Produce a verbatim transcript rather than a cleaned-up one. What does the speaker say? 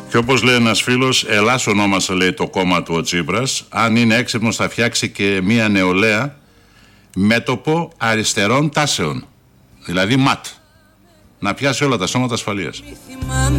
Και όπως λέει ένας φίλος, Ελλάς ονόμασε, λέει, το κόμμα του ο Τσίπρας. Αν είναι έξυπνος θα φτιάξει και μία νεολαία μέτωπο αριστερών τάσεων. Δηλαδή ΜΑΤ. Να πιάσει όλα τα σώματα ασφαλείας.